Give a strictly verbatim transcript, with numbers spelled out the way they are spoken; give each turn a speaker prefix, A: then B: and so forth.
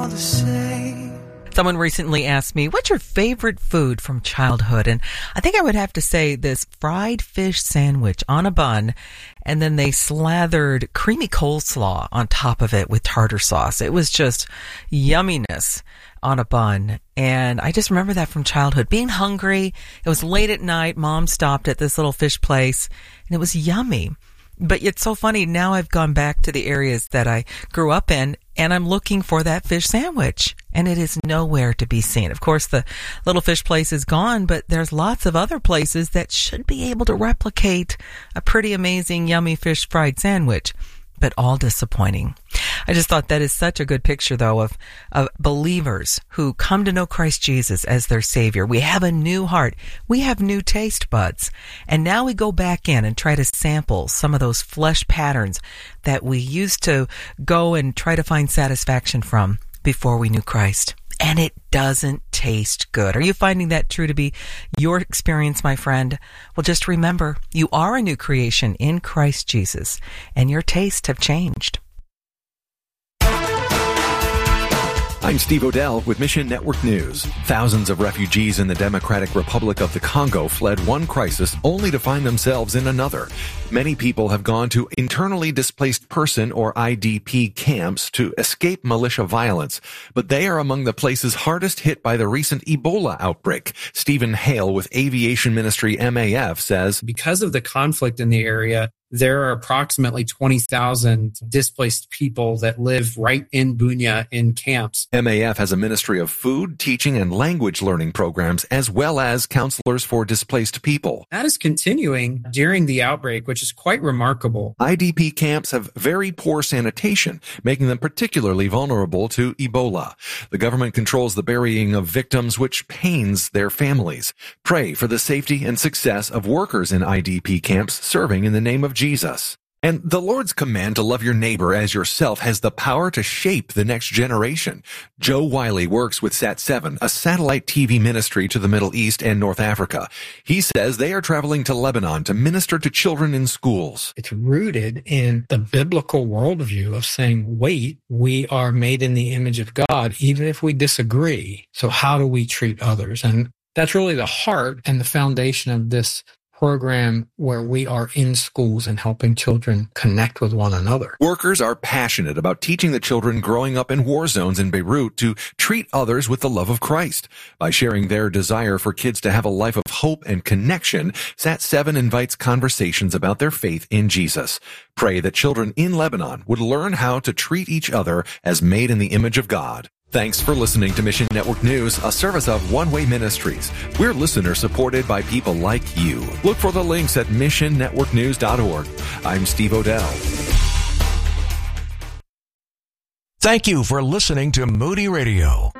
A: all the same.
B: Someone recently asked me, what's your favorite food from childhood? And I think I would have to say this fried fish sandwich on a bun, and then they slathered creamy coleslaw on top of it with tartar sauce. It was just yumminess on a bun. And I just remember that from childhood. Being hungry, it was late at night, Mom stopped at this little fish place, and it was yummy. But it's so funny, now I've gone back to the areas that I grew up in, and I'm looking for that fish sandwich, and it is nowhere to be seen. Of course, the little fish place is gone, but there's lots of other places that should be able to replicate a pretty amazing, yummy fish fried sandwich, but all disappointing. I just thought that is such a good picture, though, of, of believers who come to know Christ Jesus as their Savior. We have a new heart. We have new taste buds. And now we go back in and try to sample some of those flesh patterns that we used to go and try to find satisfaction from before we knew Christ. And it doesn't taste good. Are you finding that true to be your experience, my friend? Well, just remember, you are a new creation in Christ Jesus, and your tastes have changed.
C: I'm Steve Odell with Mission Network News. Thousands of refugees in the Democratic Republic of the Congo fled one crisis only to find themselves in another. Many people have gone to internally displaced person or I D P camps to escape militia violence, but they are among the places hardest hit by the recent Ebola outbreak. Stephen Hale with Aviation Ministry M A F says,
D: because of the conflict in the area, there are approximately twenty thousand displaced people that live right in Bunia in camps.
C: M A F has a ministry of food, teaching, and language learning programs, as well as counselors for displaced people.
D: That is continuing during the outbreak, which is quite remarkable.
C: I D P camps have very poor sanitation, making them particularly vulnerable to Ebola. The government controls the burying of victims, which pains their families. Pray for the safety and success of workers in I D P camps serving in the name of Jesus. And the Lord's command to love your neighbor as yourself has the power to shape the next generation. Joe Wiley works with Sat seven, a satellite T V ministry to the Middle East and North Africa. He says they are traveling to Lebanon to minister to children in schools.
E: It's rooted in the biblical worldview of saying, wait, we are made in the image of God, even if we disagree. So how do we treat others? And that's really the heart and the foundation of this program, where we are in schools and helping children connect with one another.
C: Workers are passionate about teaching the children growing up in war zones in Beirut to treat others with the love of Christ. By sharing their desire for kids to have a life of hope and connection, Sat seven invites conversations about their faith in Jesus. Pray that children in Lebanon would learn how to treat each other as made in the image of God. Thanks for listening to Mission Network News, a service of One Way Ministries. We're listener supported by people like you. Look for the links at mission network news dot org. I'm Steve Odell.
F: Thank you for listening to Moody Radio.